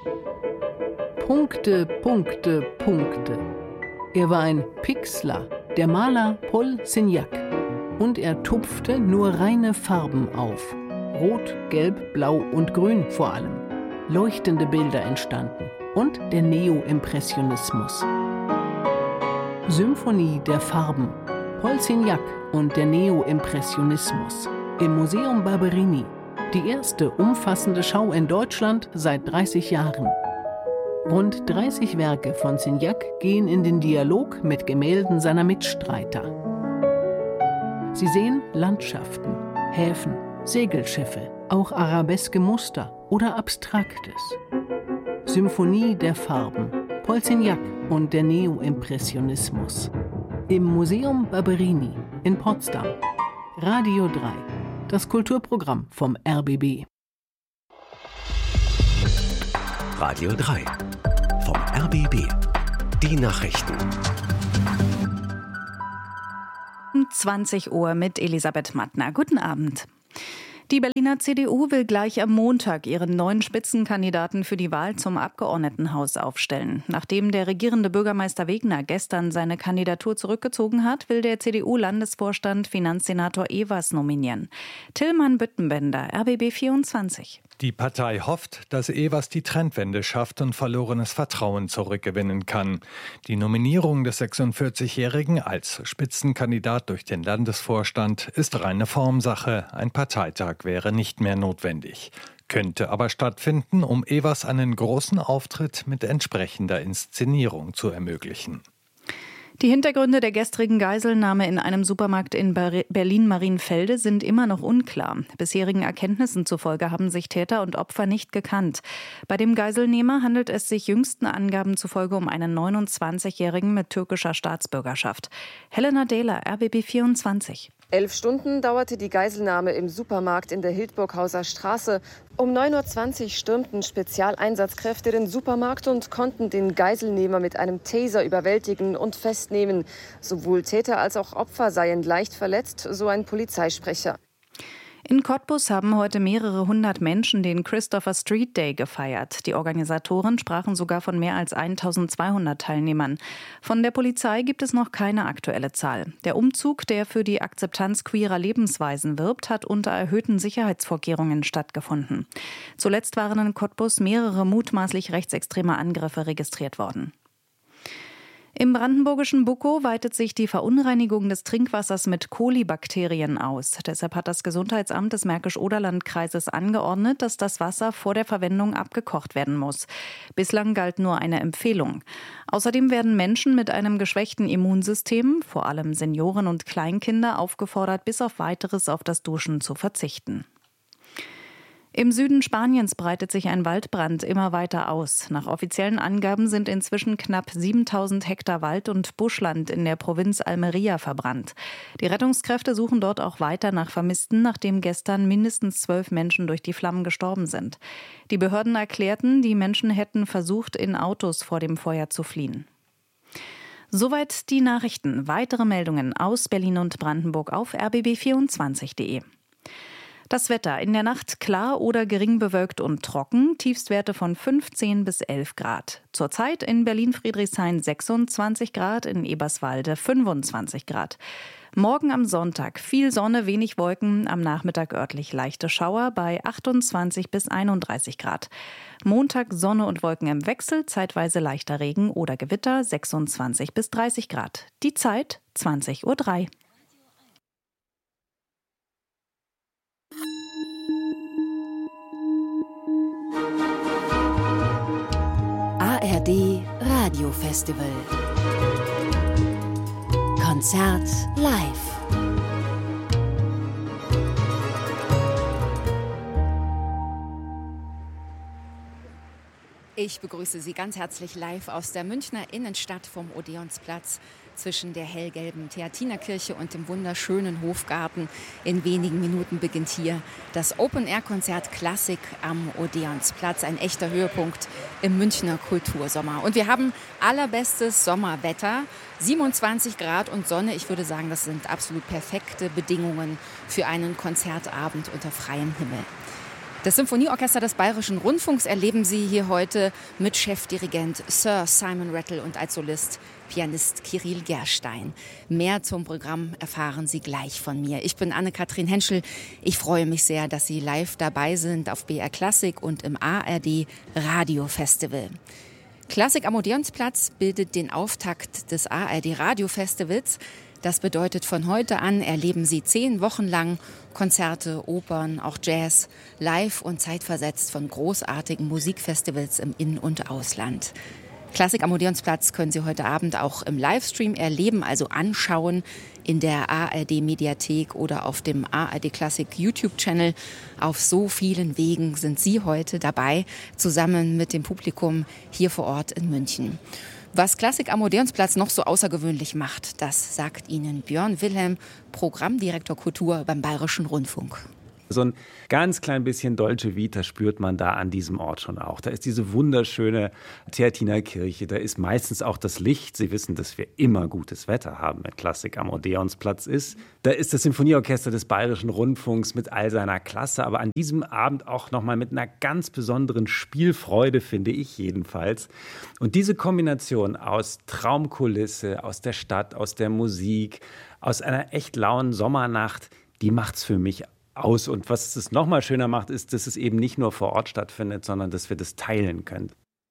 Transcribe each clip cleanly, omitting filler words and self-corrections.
Punkte, Punkte, Punkte. Er war ein Pixler, der Maler Paul Signac. Und er tupfte nur reine Farben auf. Rot, Gelb, Blau und Grün vor allem. Leuchtende Bilder entstanden. Und der Neo-Impressionismus. Symphonie der Farben. Paul Signac und der Neo-Impressionismus. Im Museum Barberini. Die erste umfassende Schau in Deutschland seit 30 Jahren. Rund 30 Werke von Signac gehen in den Dialog mit Gemälden seiner Mitstreiter. Sie sehen Landschaften, Häfen, Segelschiffe, auch arabeske Muster oder Abstraktes. Symphonie der Farben, Paul Signac und der Neo-Impressionismus. Im Museum Barberini in Potsdam. Radio 3, das Kulturprogramm vom RBB. Radio 3 vom RBB. Die Nachrichten. 20 Uhr mit Elisabeth Mattner. Guten Abend. Die Berliner CDU will gleich am Montag ihren neuen Spitzenkandidaten für die Wahl zum Abgeordnetenhaus aufstellen. Nachdem der regierende Bürgermeister Wegner gestern seine Kandidatur zurückgezogen hat, will der CDU-Landesvorstand Finanzsenator Evers nominieren. Tillmann Büttenbender, RBB 24. Die Partei hofft, dass Evers die Trendwende schafft und verlorenes Vertrauen zurückgewinnen kann. Die Nominierung des 46-Jährigen als Spitzenkandidat durch den Landesvorstand ist reine Formsache. Ein Parteitag wäre nicht mehr notwendig. Könnte aber stattfinden, um Evers einen großen Auftritt mit entsprechender Inszenierung zu ermöglichen. Die Hintergründe der gestrigen Geiselnahme in einem Supermarkt in Berlin-Marienfelde sind immer noch unklar. Bisherigen Erkenntnissen zufolge haben sich Täter und Opfer nicht gekannt. Bei dem Geiselnehmer handelt es sich jüngsten Angaben zufolge um einen 29-Jährigen mit türkischer Staatsbürgerschaft. Helena Dehler, RBB 24. 11 Stunden dauerte die Geiselnahme im Supermarkt in der Hildburghauser Straße. Um 9.20 Uhr stürmten Spezialeinsatzkräfte den Supermarkt und konnten den Geiselnehmer mit einem Taser überwältigen und festnehmen. Sowohl Täter als auch Opfer seien leicht verletzt, so ein Polizeisprecher. In Cottbus haben heute mehrere hundert Menschen den Christopher Street Day gefeiert. Die Organisatoren sprachen sogar von mehr als 1200 Teilnehmern. Von der Polizei gibt es noch keine aktuelle Zahl. Der Umzug, der für die Akzeptanz queerer Lebensweisen wirbt, hat unter erhöhten Sicherheitsvorkehrungen stattgefunden. Zuletzt waren in Cottbus mehrere mutmaßlich rechtsextreme Angriffe registriert worden. Im brandenburgischen Buckow weitet sich die Verunreinigung des Trinkwassers mit Kolibakterien aus. Deshalb hat das Gesundheitsamt des Märkisch-Oderland-Kreises angeordnet, dass das Wasser vor der Verwendung abgekocht werden muss. Bislang galt nur eine Empfehlung. Außerdem werden Menschen mit einem geschwächten Immunsystem, vor allem Senioren und Kleinkinder, aufgefordert, bis auf Weiteres auf das Duschen zu verzichten. Im Süden Spaniens breitet sich ein Waldbrand immer weiter aus. Nach offiziellen Angaben sind inzwischen knapp 7000 Hektar Wald und Buschland in der Provinz Almería verbrannt. Die Rettungskräfte suchen dort auch weiter nach Vermissten, nachdem gestern mindestens 12 Menschen durch die Flammen gestorben sind. Die Behörden erklärten, die Menschen hätten versucht, in Autos vor dem Feuer zu fliehen. Soweit die Nachrichten. Weitere Meldungen aus Berlin und Brandenburg auf rbb24.de. Das Wetter: in der Nacht klar oder gering bewölkt und trocken, Tiefstwerte von 15 bis 11 Grad. Zurzeit in Berlin-Friedrichshain 26 Grad, in Eberswalde 25 Grad. Morgen am Sonntag viel Sonne, wenig Wolken, am Nachmittag örtlich leichte Schauer bei 28 bis 31 Grad. Montag Sonne und Wolken im Wechsel, zeitweise leichter Regen oder Gewitter 26 bis 30 Grad. Die Zeit 20:03 Uhr. ARD Radio Festival. Konzert live. Ich begrüße Sie ganz herzlich live aus der Münchner Innenstadt vom Odeonsplatz zwischen der hellgelben Theatinerkirche und dem wunderschönen Hofgarten. In wenigen Minuten beginnt hier das Open-Air-Konzert Klassik am Odeonsplatz. Ein echter Höhepunkt im Münchner Kultursommer. Und wir haben allerbestes Sommerwetter, 27 Grad und Sonne. Ich würde sagen, das sind absolut perfekte Bedingungen für einen Konzertabend unter freiem Himmel. Das Symphonieorchester des Bayerischen Rundfunks erleben Sie hier heute mit Chefdirigent Sir Simon Rattle und als Solist Pianist Kirill Gerstein. Mehr zum Programm erfahren Sie gleich von mir. Ich bin Anne-Kathrin Henschel. Ich freue mich sehr, dass Sie live dabei sind auf BR Klassik und im ARD Radio Festival. Klassik am Odeonsplatz bildet den Auftakt des ARD Radio Festivals. Das bedeutet, von heute an erleben Sie 10 Wochen lang Konzerte, Opern, auch Jazz, live und zeitversetzt von großartigen Musikfestivals im In- und Ausland. Klassik am Odeonsplatz können Sie heute Abend auch im Livestream erleben, also anschauen in der ARD-Mediathek oder auf dem ARD Klassik YouTube-Channel. Auf so vielen Wegen sind Sie heute dabei, zusammen mit dem Publikum hier vor Ort in München. Was Klassik am Odeonsplatz noch so außergewöhnlich macht, das sagt Ihnen Björn Wilhelm, Programmdirektor Kultur beim Bayerischen Rundfunk. So ein ganz klein bisschen Dolce Vita spürt man da an diesem Ort schon auch. Da ist diese wunderschöne Theatinerkirche, da ist meistens auch das Licht. Sie wissen, dass wir immer gutes Wetter haben, wenn Klassik am Odeonsplatz ist. Da ist das Symphonieorchester des Bayerischen Rundfunks mit all seiner Klasse, aber an diesem Abend auch nochmal mit einer ganz besonderen Spielfreude, finde ich jedenfalls. Und diese Kombination aus Traumkulisse, aus der Stadt, aus der Musik, aus einer echt lauen Sommernacht, die macht's für mich aus. Und was es nochmal schöner macht, ist, dass es eben nicht nur vor Ort stattfindet, sondern dass wir das teilen können.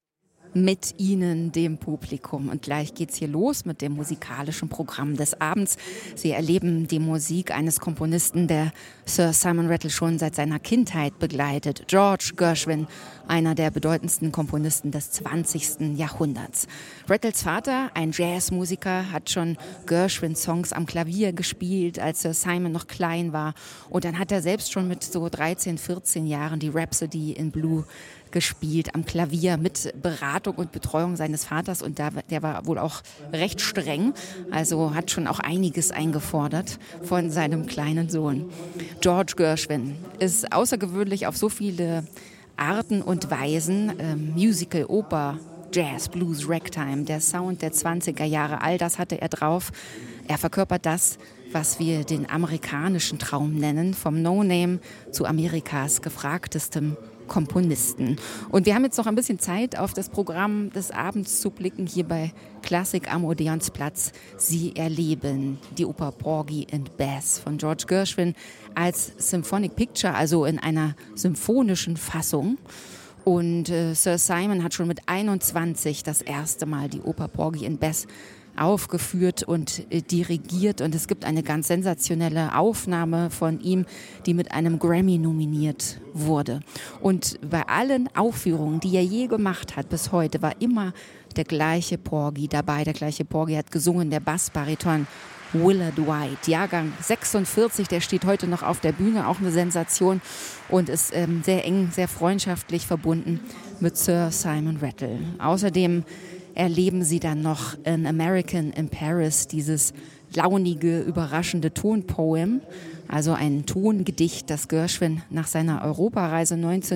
Mit Ihnen, dem Publikum. Und gleich geht's hier los mit dem musikalischen Programm des Abends. Sie erleben die Musik eines Komponisten, der Sir Simon Rattle schon seit seiner Kindheit begleitet. George Gershwin, einer der bedeutendsten Komponisten des 20. Jahrhunderts. Rattles Vater, ein Jazzmusiker, hat schon Gershwin-Songs am Klavier gespielt, als Sir Simon noch klein war. Und dann hat er selbst schon mit so 13, 14 Jahren die Rhapsody in Blue gespielt am Klavier mit Beratung und Betreuung seines Vaters, und der war wohl auch recht streng, also hat schon auch einiges eingefordert von seinem kleinen Sohn. George Gershwin ist außergewöhnlich auf so viele Arten und Weisen, Musical, Oper, Jazz, Blues, Ragtime, der Sound der 20er Jahre, all das hatte er drauf. Er verkörpert das, was wir den amerikanischen Traum nennen, vom No-Name zu Amerikas gefragtestem Komponisten. Und wir haben jetzt noch ein bisschen Zeit, auf das Programm des Abends zu blicken, hier bei Klassik am Odeonsplatz. Sie erleben die Oper Porgy and Bess von George Gershwin als Symphonic Picture, also in einer symphonischen Fassung. Und Sir Simon hat schon mit 21 das erste Mal die Oper Porgy and Bess aufgeführt und dirigiert, und es gibt eine ganz sensationelle Aufnahme von ihm, die mit einem Grammy nominiert wurde. Und bei allen Aufführungen, die er je gemacht hat bis heute, war immer der gleiche Porgy dabei. Der gleiche Porgy hat gesungen, der Bassbariton Willard White, Jahrgang 46, der steht heute noch auf der Bühne, auch eine Sensation, und ist sehr eng, sehr freundschaftlich verbunden mit Sir Simon Rattle. Außerdem erleben Sie dann noch An American in Paris, dieses launige, überraschende Tonpoem, also ein Tongedicht, das Gershwin nach seiner Europareise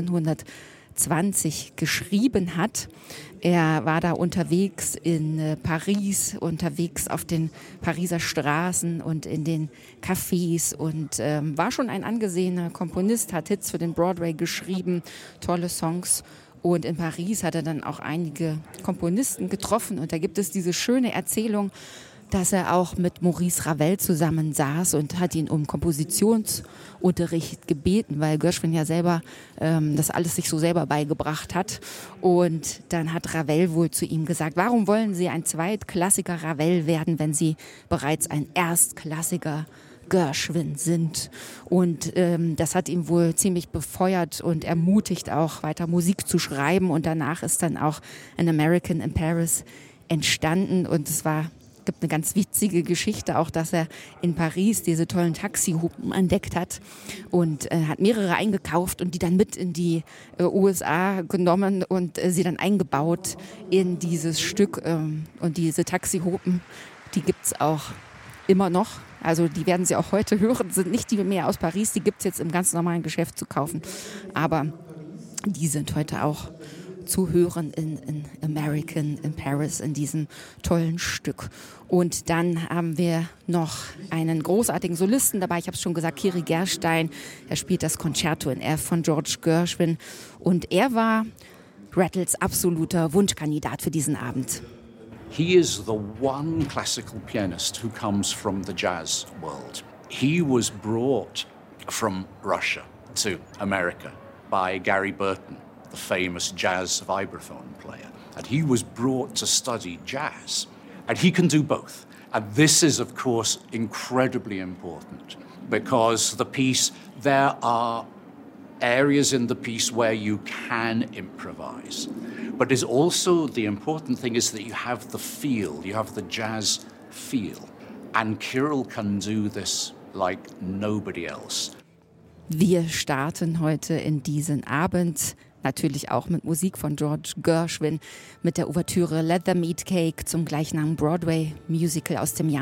1920 geschrieben hat. Er war da unterwegs in Paris, unterwegs auf den Pariser Straßen und in den Cafés und war schon ein angesehener Komponist, hat Hits für den Broadway geschrieben, tolle Songs. Und in Paris hat er dann auch einige Komponisten getroffen. Und da gibt es diese schöne Erzählung, dass er auch mit Maurice Ravel zusammen saß und hat ihn um Kompositionsunterricht gebeten, weil Gershwin ja selber das alles sich so selber beigebracht hat. Und dann hat Ravel wohl zu ihm gesagt, warum wollen Sie ein Zweitklassiker Ravel werden, wenn Sie bereits ein Erstklassiker Gershwin sind. Und das hat ihn wohl ziemlich befeuert und ermutigt, auch weiter Musik zu schreiben. Und danach ist dann auch An American in Paris entstanden. Und es gibt eine ganz witzige Geschichte auch, dass er in Paris diese tollen Taxihupen entdeckt hat und hat mehrere eingekauft und die dann mit in die USA genommen und sie dann eingebaut in dieses Stück. Und diese Taxihupen, die gibt's auch immer noch. Also die werden Sie auch heute hören, sind nicht die mehr aus Paris, die gibt es jetzt im ganz normalen Geschäft zu kaufen. Aber die sind heute auch zu hören in American in Paris, in diesem tollen Stück. Und dann haben wir noch einen großartigen Solisten dabei. Ich habe es schon gesagt, Kiri Gerstein. Er spielt das Concerto in F von George Gershwin. Und er war Rattles absoluter Wunschkandidat für diesen Abend. He is the one classical pianist who comes from the jazz world. He was brought from Russia to America by Gary Burton, the famous jazz vibraphone player. And he was brought to study jazz. And he can do both. And this is, of course, incredibly important because the piece, there are areas in the piece where you can improvise. But it's also, the important thing is that you have the feel, you have the jazz feel. And Kirill can do this like nobody else. Wir starten heute in diesen Abend, natürlich auch mit Musik von George Gershwin, mit der Ouvertüre Let Them Eat Cake zum gleichnamigen Broadway-Musical aus dem Jahr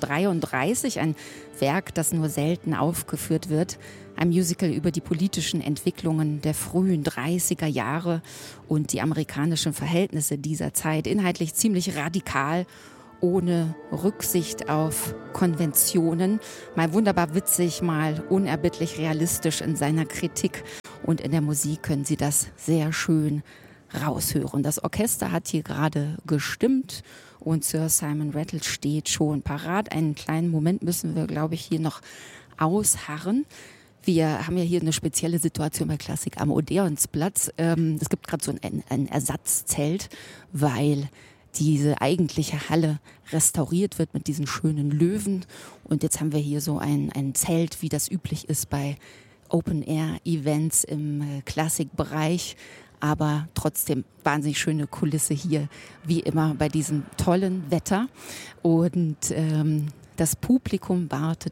1933. Ein Werk, das nur selten aufgeführt wird. Ein Musical über die politischen Entwicklungen der frühen 30er Jahre und die amerikanischen Verhältnisse dieser Zeit. Inhaltlich ziemlich radikal, ohne Rücksicht auf Konventionen, mal wunderbar witzig, mal unerbittlich realistisch in seiner Kritik. Und in der Musik können Sie das sehr schön raushören. Das Orchester hat hier gerade gestimmt und Sir Simon Rattle steht schon parat. Einen kleinen Moment müssen wir, glaube ich, hier noch ausharren. Wir haben ja hier eine spezielle Situation bei Klassik am Odeonsplatz. Es gibt gerade so ein Ersatzzelt, weil diese eigentliche Halle restauriert wird mit diesen schönen Löwen. Und jetzt haben wir hier so ein Zelt, wie das üblich ist bei Open-Air-Events im Klassikbereich. Aber trotzdem wahnsinnig schöne Kulisse hier, wie immer bei diesem tollen Wetter. Und das Publikum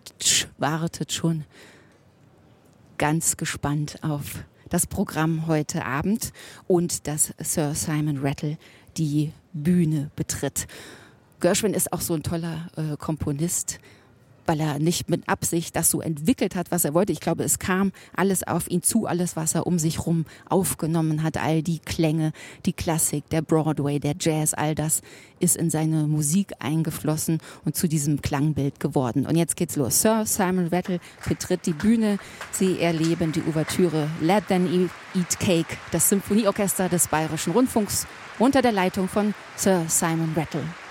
wartet schon ganz gespannt auf das Programm heute Abend und dass Sir Simon Rattle die Bühne betritt. Gershwin ist auch so ein toller Komponist, weil er nicht mit Absicht das so entwickelt hat, was er wollte. Ich glaube, es kam alles auf ihn zu, alles, was er um sich rum aufgenommen hat, all die Klänge, die Klassik, der Broadway, der Jazz, all das ist in seine Musik eingeflossen und zu diesem Klangbild geworden. Und jetzt geht's los. Sir Simon Rattle betritt die Bühne. Sie erleben die Ouvertüre Let Them Eat Cake, das Symphonieorchester des Bayerischen Rundfunks unter der Leitung von Sir Simon Rattle.